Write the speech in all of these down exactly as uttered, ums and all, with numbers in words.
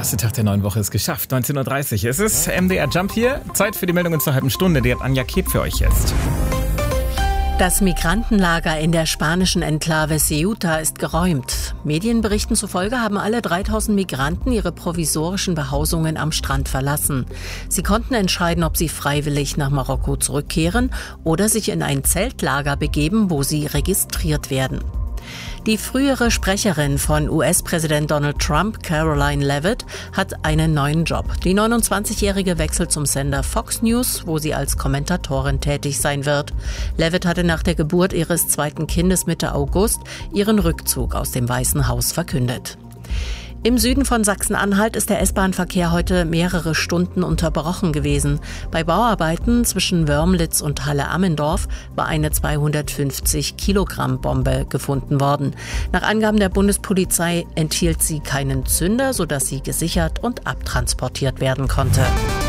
erste Tag der neuen Woche ist geschafft. neunzehn Uhr dreißig. Es ist M D R Jump hier. Zeit für die Meldungen zur halben Stunde. Die hat Anja Keb für euch jetzt. Das Migrantenlager in der spanischen Enklave Ceuta ist geräumt. Medienberichten zufolge haben alle dreitausend Migranten ihre provisorischen Behausungen am Strand verlassen. Sie konnten entscheiden, ob sie freiwillig nach Marokko zurückkehren oder sich in ein Zeltlager begeben, wo sie registriert werden. Die frühere Sprecherin von U S-Präsident Donald Trump, Caroline Leavitt, hat einen neuen Job. Die neunundzwanzigjährige wechselt zum Sender Fox News, wo sie als Kommentatorin tätig sein wird. Leavitt hatte nach der Geburt ihres zweiten Kindes Mitte August ihren Rückzug aus dem Weißen Haus verkündet. Im Süden von Sachsen-Anhalt ist der S-Bahn-Verkehr heute mehrere Stunden unterbrochen gewesen. Bei Bauarbeiten zwischen Wörmlitz und Halle-Ammendorf war eine zweihundertfünfzig Kilogramm Bombe gefunden worden. Nach Angaben der Bundespolizei enthielt sie keinen Zünder, sodass sie gesichert und abtransportiert werden konnte.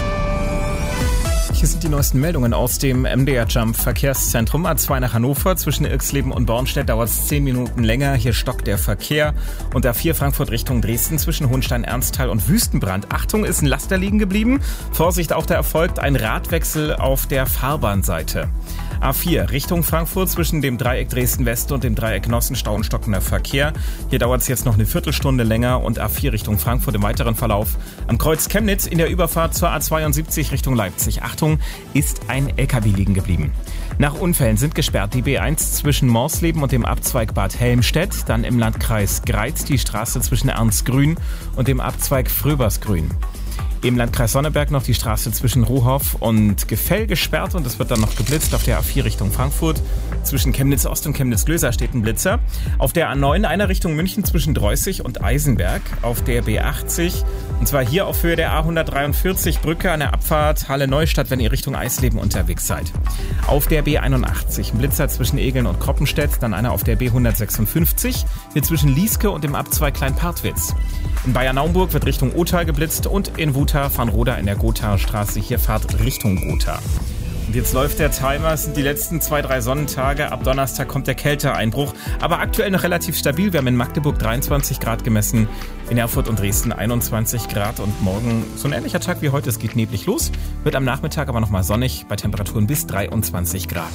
Hier sind die neuesten Meldungen aus dem M D R Jump Verkehrszentrum. A zwei nach Hannover. Zwischen Irxleben und Bornstedt dauert es zehn Minuten länger. Hier stockt der Verkehr. Und A vier Frankfurt Richtung Dresden zwischen Hohenstein-Ernsthal und Wüstenbrand. Achtung, ist ein Laster liegen geblieben. Vorsicht, auch da erfolgt ein Radwechsel auf der Fahrbahnseite. A vier Richtung Frankfurt zwischen dem Dreieck Dresden-West und dem Dreieck Nossenstau und stockender Verkehr. Hier dauert es jetzt noch eine Viertelstunde länger. Und A vier Richtung Frankfurt im weiteren Verlauf am Kreuz Chemnitz in der Überfahrt zur A zweiundsiebzig Richtung Leipzig. Achtung, ist ein L K W liegen geblieben. Nach Unfällen sind gesperrt die B eins zwischen Morsleben und dem Abzweig Bad Helmstedt, dann im Landkreis Greiz die Straße zwischen Ernstgrün und dem Abzweig Fröbersgrün. Im Landkreis Sonneberg noch die Straße zwischen Ruhoff und Gefell gesperrt und es wird dann noch geblitzt auf der A vier Richtung Frankfurt. Zwischen Chemnitz Ost und Chemnitz Glöser steht ein Blitzer. Auf der A neun einer Richtung München zwischen Dreußig und Eisenberg. Auf der B achtzig und zwar hier auf Höhe der A hundertdreiundvierzig Brücke an der Abfahrt Halle Neustadt, wenn ihr Richtung Eisleben unterwegs seid. Auf der B einundachtzig ein Blitzer zwischen Egeln und Kroppenstedt, dann einer auf der B hundertsechsundfünfzig, hier zwischen Lieske und dem Abzweig Kleinpartwitz. In Bayern-Naumburg wird Richtung Othar geblitzt und in Wutha-Farnroda in der Gothaer-Straße. Hier Fahrt Richtung Gotha. Und jetzt läuft der Timer. Es sind die letzten zwei, drei Sonnentage. Ab Donnerstag kommt der Kälteeinbruch. Aber aktuell noch relativ stabil. Wir haben in Magdeburg dreiundzwanzig Grad gemessen, in Erfurt und Dresden einundzwanzig Grad. Und morgen so ein ähnlicher Tag wie heute. Es geht neblig los. Wird am Nachmittag aber nochmal sonnig bei Temperaturen bis dreiundzwanzig Grad.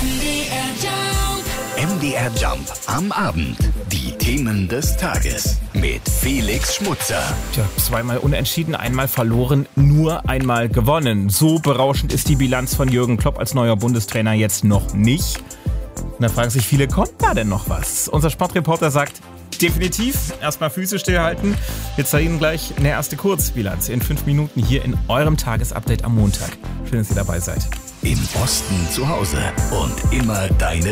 M D R Jump am Abend. Die Themen des Tages mit Felix Schmutzer. Tja, zweimal unentschieden, einmal verloren, nur einmal gewonnen. So berauschend ist die Bilanz von Jürgen Klopp als neuer Bundestrainer jetzt noch nicht. Und da fragen sich viele, kommt da denn noch was? Unser Sportreporter sagt, definitiv. Erstmal Füße stillhalten. Wir zeigen gleich eine erste Kurzbilanz in fünf Minuten hier in eurem Tagesupdate am Montag. Schön, dass ihr dabei seid. Im Osten zu Hause und immer deine